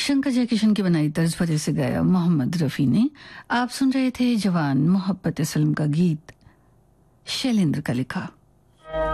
शंकर जयकिशन की बनाई तर्ज पर इसे गाया मोहम्मद रफ़ी ने। आप सुन रहे थे जवान मोहब्बत फिल्म का गीत शैलेंद्र का लिखा।